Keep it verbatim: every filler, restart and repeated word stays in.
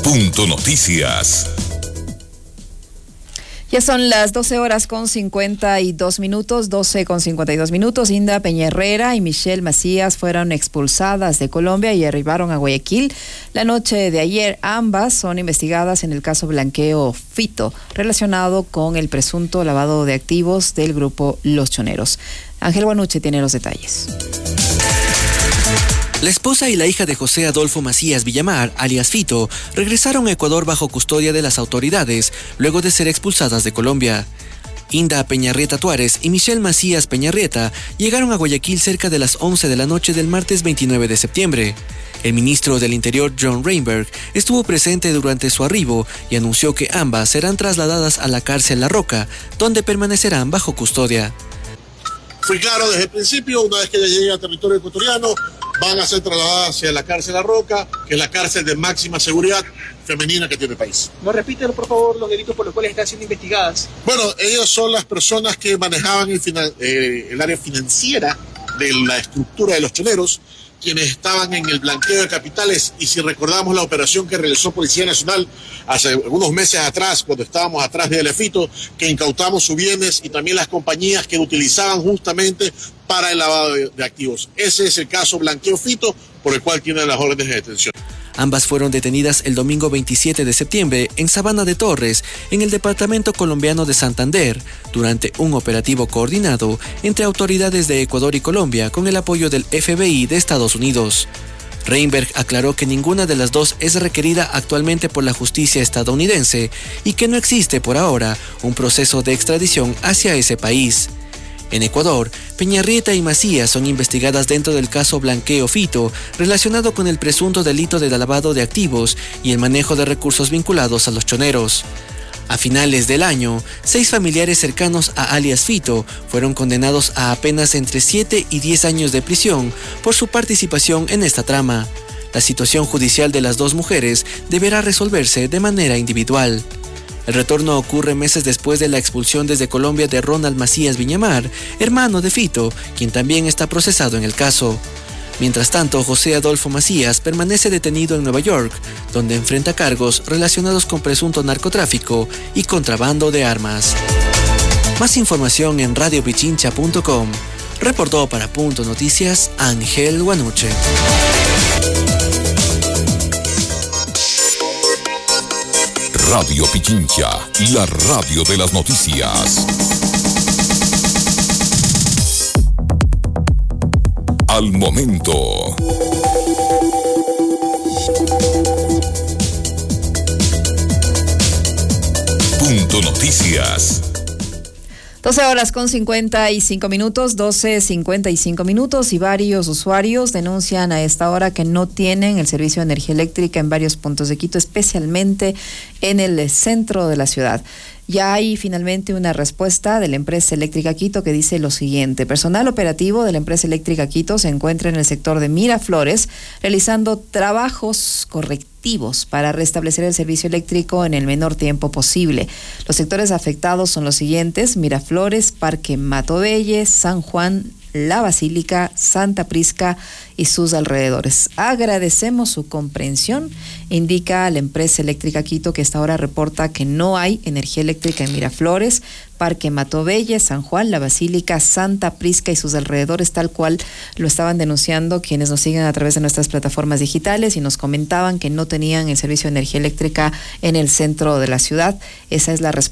Punto Noticias. Ya son las doce horas con cincuenta y dos minutos, doce con cincuenta y dos minutos. Inda Peña Herrera y Michelle Macías fueron expulsadas de Colombia y arribaron a Guayaquil la noche de ayer. Ambas son investigadas en el caso Blanqueo Fito, relacionado con el presunto lavado de activos del grupo Los Choneros. Ángel Guanuche tiene los detalles. La esposa y la hija de José Adolfo Macías Villamar, alias Fito, regresaron a Ecuador bajo custodia de las autoridades, luego de ser expulsadas de Colombia. Inda Peñarrieta Tuárez y Michelle Macías Peñarrieta llegaron a Guayaquil cerca de las once de la noche del martes veintinueve de septiembre. El ministro del Interior, John Reinberg, estuvo presente durante su arribo y anunció que ambas serán trasladadas a la cárcel La Roca, donde permanecerán bajo custodia. Fui claro desde el principio, una vez que ya llegue a territorio ecuatoriano, van a ser trasladadas hacia la cárcel La Roca, que es la cárcel de máxima seguridad femenina que tiene el país. ¿No repiten, por favor, los delitos por los cuales están siendo investigadas? Bueno, ellas son las personas que manejaban el, finan- eh, el área financiera de la estructura de los choneros, quienes estaban en el blanqueo de capitales, y si recordamos la operación que realizó Policía Nacional hace unos meses atrás, cuando estábamos atrás de Elefito, que incautamos sus bienes y también las compañías que utilizaban justamente para el lavado de, de activos. Ese es el caso Blanqueo Fito, por el cual tienen las órdenes de detención. Ambas fueron detenidas el domingo veintisiete de septiembre en Sabana de Torres, en el departamento colombiano de Santander, durante un operativo coordinado entre autoridades de Ecuador y Colombia con el apoyo del F B I de Estados Unidos. Reinberg aclaró que ninguna de las dos es requerida actualmente por la justicia estadounidense y que no existe por ahora un proceso de extradición hacia ese país. En Ecuador, Peñarrieta y Macías son investigadas dentro del caso Blanqueo Fito, relacionado con el presunto delito de lavado de activos y el manejo de recursos vinculados a los choneros. A finales del año, seis familiares cercanos a alias Fito fueron condenados a apenas entre siete y diez años de prisión por su participación en esta trama. La situación judicial de las dos mujeres deberá resolverse de manera individual. El retorno ocurre meses después de la expulsión desde Colombia de Ronald Macías Villamar, hermano de Fito, quien también está procesado en el caso. Mientras tanto, José Adolfo Macías permanece detenido en Nueva York, donde enfrenta cargos relacionados con presunto narcotráfico y contrabando de armas. Más información en radio pichincha punto com. Reportó para Punto Noticias Ángel Guanuche. Radio Pichincha, la radio de las noticias. Al momento. Punto Noticias. doce horas con cincuenta y cinco minutos, doce cincuenta y cinco minutos, y varios usuarios denuncian a esta hora que no tienen el servicio de energía eléctrica en varios puntos de Quito, especialmente en el centro de la ciudad. Ya hay finalmente una respuesta de la empresa eléctrica Quito que dice lo siguiente: personal operativo de la empresa eléctrica Quito se encuentra en el sector de Miraflores realizando trabajos correctivos para restablecer el servicio eléctrico en el menor tiempo posible. Los sectores afectados son los siguientes: Miraflores, Parque Matobelle, San Juan, La Basílica, Santa Prisca y sus alrededores. Agradecemos su comprensión, indica la empresa eléctrica Quito, que hasta ahora reporta que no hay energía eléctrica en Miraflores, Parque Matobelle, San Juan, La Basílica, Santa Prisca y sus alrededores, tal cual lo estaban denunciando quienes nos siguen a través de nuestras plataformas digitales y nos comentaban que no tenían el servicio de energía eléctrica en el centro de la ciudad. Esa es la respuesta